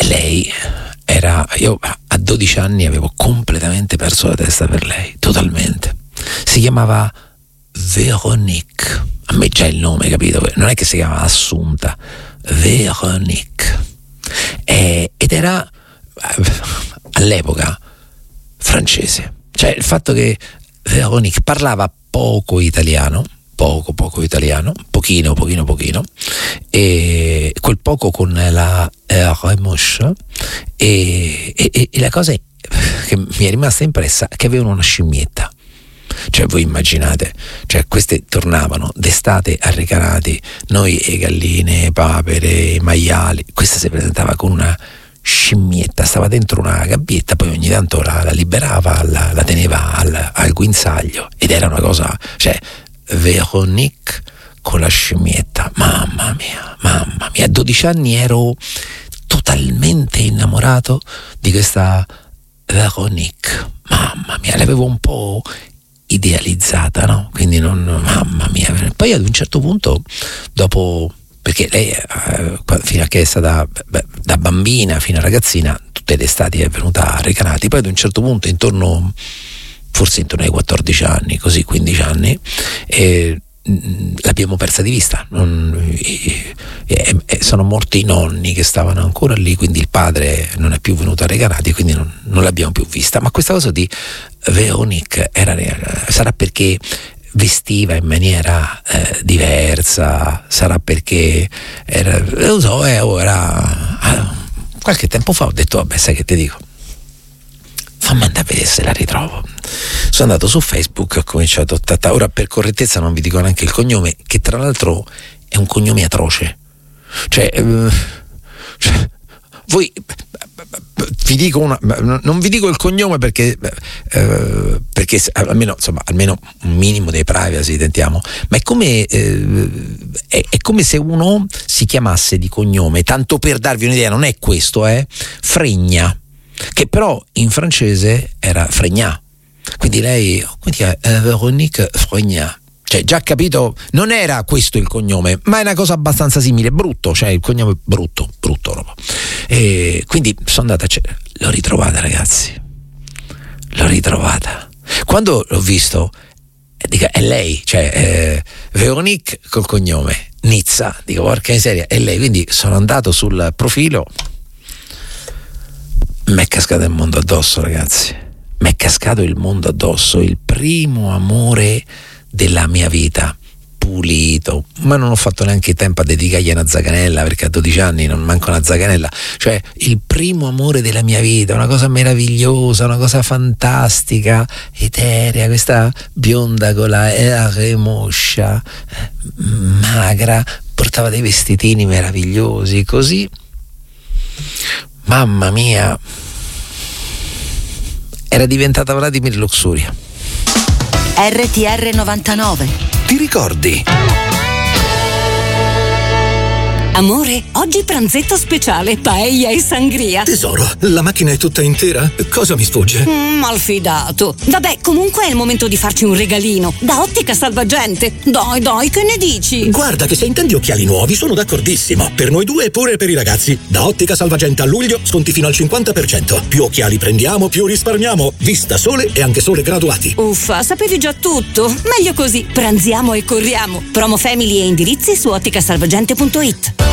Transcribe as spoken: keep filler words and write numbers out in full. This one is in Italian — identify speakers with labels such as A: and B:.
A: lei era, io a dodici anni avevo completamente perso la testa per lei, totalmente. Si chiamava Véronique, a me già il nome, capito? Non è che si chiamava Assunta, Véronique, e, ed era all'epoca francese, cioè il fatto che Véronique parlava poco italiano, poco poco italiano, pochino pochino pochino, e quel poco con la R moscia, e, e, e la cosa che mi è rimasta impressa è che avevano una scimmietta. Cioè voi immaginate, cioè queste tornavano d'estate a Recanati, noi e galline, papere, maiali, questa si presentava con una scimmietta, stava dentro una gabbietta, poi ogni tanto la, la liberava, la, la teneva al, al guinzaglio, ed era una cosa, cioè Véronique con la scimmietta, mamma mia, mamma mia, a dodici anni ero totalmente innamorato di questa Véronique, mamma mia, l'avevo un po' idealizzata, no? Quindi non, mamma mia. Poi ad un certo punto, dopo, perché lei eh, fino a che è stata beh, da bambina fino a ragazzina, tutte le estati è venuta a Recanati, poi ad un certo punto intorno, forse intorno ai quattordici anni, così quindici anni, eh, l'abbiamo persa di vista. Non, eh, eh, sono morti i nonni che stavano ancora lì, quindi il padre non è più venuto a Recanati, quindi non, non l'abbiamo più vista. Ma questa cosa di Véronique era, sarà perché vestiva in maniera eh, diversa, sarà perché era, lo so, eh, ora ah, qualche tempo fa ho detto vabbè, sai che ti dico, fammi andare a vedere se la ritrovo. Sono andato su Facebook e ho cominciato a tattare. Ora per correttezza non vi dico neanche il cognome, che tra l'altro è un cognome atroce, cioè, eh, cioè voi vi dico una, non vi dico il cognome perché eh, perché almeno insomma almeno un minimo di privacy tentiamo, ma è come eh, è, è come se uno si chiamasse di cognome, tanto per darvi un'idea, non è questo, eh Fregna, che però in francese era Fregnat, quindi lei, quindi è Véronique Fregnat, cioè già capito, non era questo il cognome, ma è una cosa abbastanza simile, brutto, cioè il cognome brutto, brutto roba. E quindi sono andata, cioè, l'ho ritrovata, ragazzi, l'ho ritrovata. Quando l'ho visto, dico, è lei, cioè eh, Véronique col cognome Nizza, dico porca miseria, è lei, quindi sono andato sul profilo, m'è cascato il mondo addosso, ragazzi, m'è cascato il mondo addosso, il primo amore della mia vita, pulito, ma non ho fatto neanche tempo a dedicargli una zaganella, perché a dodici anni non manca una zaganella, cioè il primo amore della mia vita, una cosa meravigliosa, una cosa fantastica, eterea, questa bionda con la R moscia, magra, portava dei vestitini meravigliosi, così, mamma mia, era diventata Vladimir Luxuria.
B: R T R novantanove.
C: Ti ricordi?
D: Amore, oggi pranzetto speciale, paella e sangria.
C: Tesoro, la macchina è tutta intera? Cosa mi sfugge?
D: Mm, malfidato. Vabbè, comunque è il momento di farci un regalino. Da Ottica Salvagente. Dai, dai, che ne dici?
C: Guarda che se intendi occhiali nuovi sono d'accordissimo. Per noi due e pure per i ragazzi. Da Ottica Salvagente a luglio sconti fino al cinquanta per cento. Più occhiali prendiamo, più risparmiamo. Vista sole e anche sole graduati.
D: Uffa, sapevi già tutto? Meglio così. Pranziamo e corriamo. Promo Family e indirizzi su otticasalvagente punto it.